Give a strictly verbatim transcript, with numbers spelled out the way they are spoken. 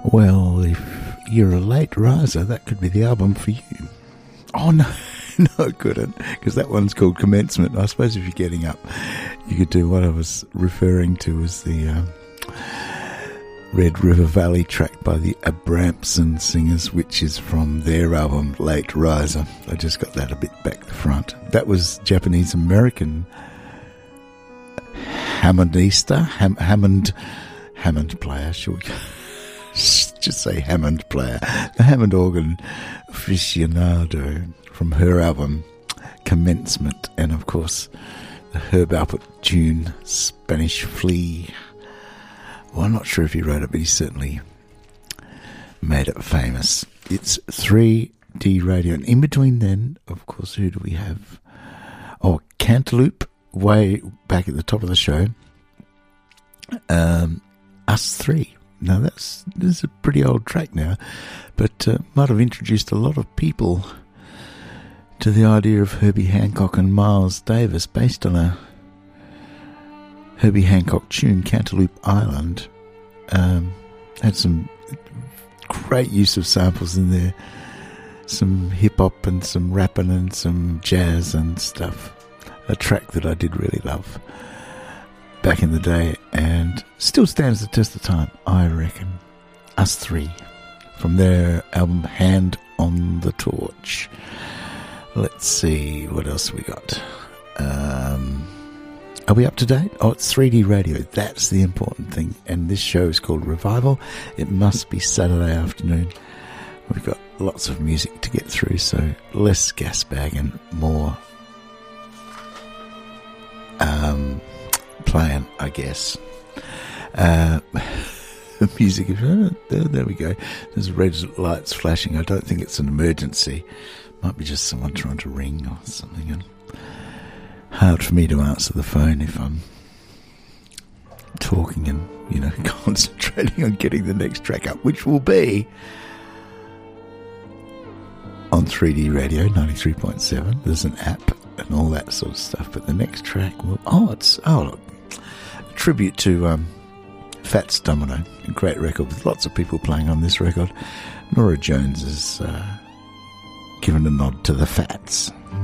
Well, if you're a late riser, that could be the album for you. Oh, no, no, it couldn't, because that one's called Commencement. I suppose if you're getting up, you could do what I was referring to as the uh, Red River Valley track by the Abramson Singers, which is from their album Late Riser. I just got that a bit back the front. That was Japanese-American Hammondista, Ham- Hammond, Hammond player, shall we just say Hammond player, the Hammond organ aficionado from her album Commencement, and of course the Herb Alpert tune Spanish Flea. Well, I'm not sure if he wrote it, but he certainly made it famous. It's three D radio, and in between then, of course, who do we have? Oh, Cantaloupe, way back at the top of the show. Um, Us Three. Now, that's this is a pretty old track now, but uh, might have introduced a lot of people to the idea of Herbie Hancock and Miles Davis, based on a Herbie Hancock tune, Cantaloupe Island. Um, had some great use of samples in there, some hip-hop and some rapping and some jazz and stuff. A track that I did really love back in the day, and still stands the test of time, I reckon. Us Three, from their album Hand on the Torch. Let's see, what else we got? Um, are we up to date? Oh, it's three D radio. That's the important thing. And this show is called Revival. It must be Saturday afternoon. We've got lots of music to get through, so less gas bag and more um, playing, I guess. Uh, the music, oh, there, there we go. There's red lights flashing. I don't think it's an emergency. Might be just someone trying to ring or something. And hard for me to answer the phone if I'm talking and, you know, concentrating on getting the next track up, which will be on three D radio ninety-three point seven. There's an app and all that sort of stuff. But the next track will, oh, it's, oh, look, a tribute to um, Fats Domino, a great record with lots of people playing on this record. Nora Jones has uh, given a nod to the Fats.